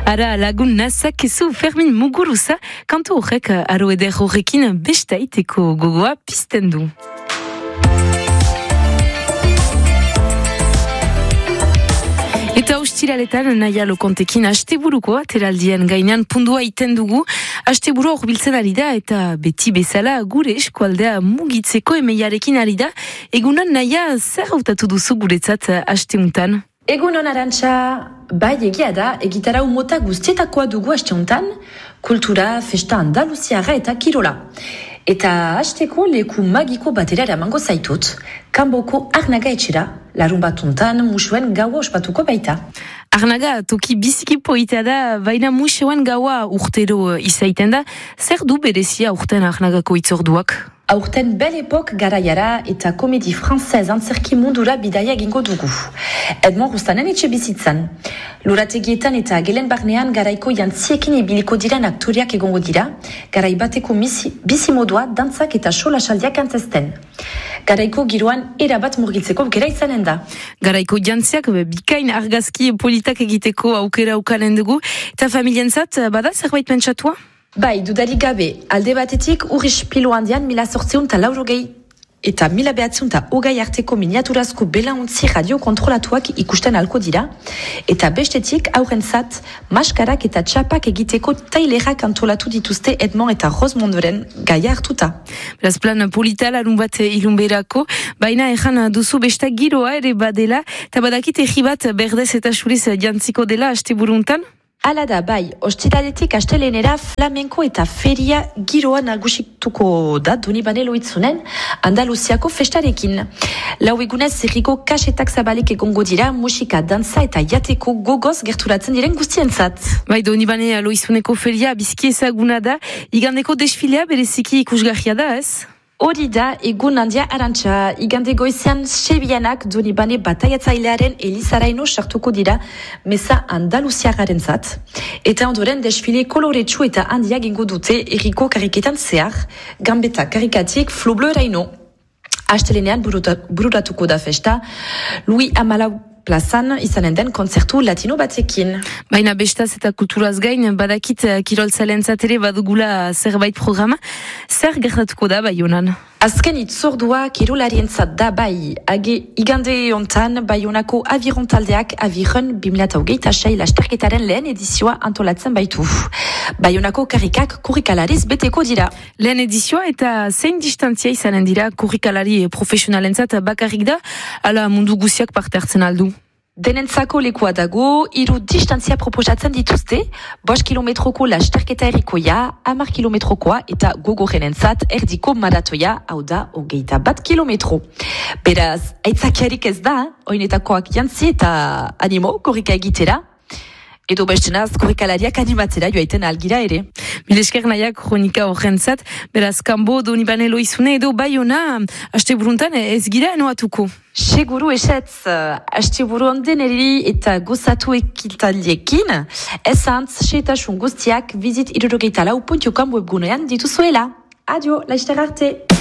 Ara lagun nazak ezu Fermin Muguruza, kantu horrek aro eder horrekin bestaiteko gogoa pizten du. Eta ostiraletan naia lokontekin asteburuko ateraldien gainean pundua iten dugu. Asteburu hor biltzen ari da eta beti bezala gure eskualdea mugitzeko emeiarekin ari da. Egunan naia zer hautatu duzu guretzat asteuntan? Egunon Arantxa, bai egia da, egitarau mota guztietakoa dugu asteuntan, kultura, festa andaluziara eta kirola. Eta hasteko leku magiko batera eramango zaitut, kanboko Arnaga etxera, larun batuntan musuen gaua ospatuko baita. Arnaga, toki biziki poitea da, baina musuen gaua urtero izaiten da, zer du berezia urten Arnagako itzorduak? Aurten Belle Époque garaiara eta komedi frantzez antzerki mundura bidaia egingo dugu. Edmond Rustanen etxe bizitzan. Lorategietan eta gelen barnean garaiko jantziekin ibiliko diren aktoriak egongo dira, garai bateko bizimodua, dantzak eta solasaldiak antzesten. Garaiko giroan erabat murgitzeko aukera izanen da. Garaiko jantziak bikain argazki politak egiteko aukera ukanen dugu, eta familientzat bada zerbait pentsatua? Bai, dudarik gabe, alde batetik urriz pilo handian 1880 eta 1920 arteko miniaturazko belauntzi radio kontrolatuak ikusten alko dira, eta bestetik aurrentzat maskarak eta txapak egiteko tailerak antolatu dituzte Edmond eta Rosemondoren gaia hartuta. Beraz plan polita larun bat ilunberako, baina ejan duzu bestak giroa ere badela, eta badakit egi bat berdez eta xuriz jantziko dela asteburuntan? Hala da, bai, ostiraletik astelenera flamenko eta feria giroa nagusituko da Donibane Loitzunen Andaluziako festarekin. Lau egunez herriko kasetak zabalik egongo dira, musika, dantza eta jateko gogoz gerturatzen diren guztientzat. Bai, Donibane Loitzuneko feria bizki ezaguna da, igandeko desfilea bereziki ikusgarria da, ez? Hori da, egun handia Arantxa, igande goizean Sevillanak Donibane bataiatzailearen Elizaraino sartuko dira meza Andaluziararen zat. Eta ondoren desfile koloretsu eta handia gingo dute herriko kariketan zehar, gambeta karikatik Flobleuraino. Astelenean bururatuko da festa, Louis Amalau plazan izanen den kontzertu latino batekin. Baina bestaz eta kulturaz gain, badakit kiroltzalentzat ere badugula zerbait programa. Zer gertatuko da Baionan? Azken itzordua kirolarientzat da bai. Igande hontan Baionako aviron taldeak aviron 2026 lasterketaren lehen edizioa antolatzen baitu. Baionako karrikak kurrikalariz beteko dira. Lehen edizioa eta zein distantzia izanen dira kurrikalari profesionalentzat bakarrik da, ala mundu guziak parte hartzen aldu? Denentzako lekua dago, 3 distantzia proposatzen dituzte, 5 kilometroko lasterketa errikoia, 10 kilometrokoa eta gogorenentzat erdiko maratoia, hau da 21 kilometro. Beraz, aitzakiarik ez da, oinetakoak jantzi eta animo korrika egitera, edo bestenaz korrikalariak animatzera joaiten algira ere. Milesker nahiak kronika horrentzat, beraz kanbo Donibane Loizune edo Baiona asteburuntan ez gira enoatuko. Seguru esetz, asteburu ondeneri eta gozatu ekitaliekin, esantz, seetasun guztiak, visit 64.com webgunean dituzuela. Adio, laizter arte!